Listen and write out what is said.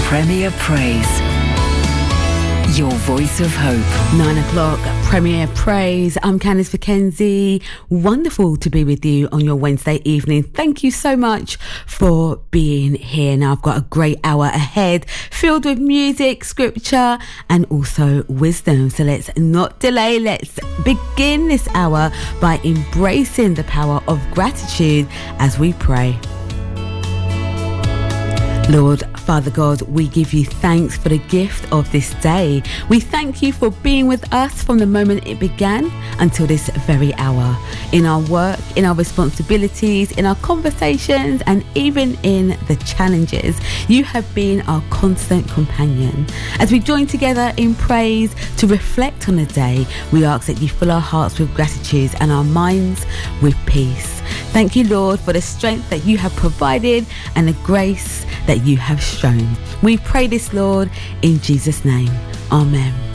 Premier Praise. Your voice of hope. 9 o'clock, Premier Praise. I'm Candice McKenzie. Wonderful to be with you on your Wednesday evening. Thank you so much for being here. Now, I've got a great hour ahead filled with music, scripture, and also wisdom. So let's not delay. Let's begin this hour by embracing the power of gratitude as we pray. Lord, Father God, we give you thanks for the gift of this day. We thank you for being with us from the moment it began until this very hour. In our work, in our responsibilities, in our conversations, and even in the challenges, you have been our constant companion. As we join together in praise to reflect on the day, we ask that you fill our hearts with gratitude and our minds with peace. Thank you, Lord, for the strength that you have provided and the grace that you have shown. We pray this, Lord, in Jesus' name. Amen.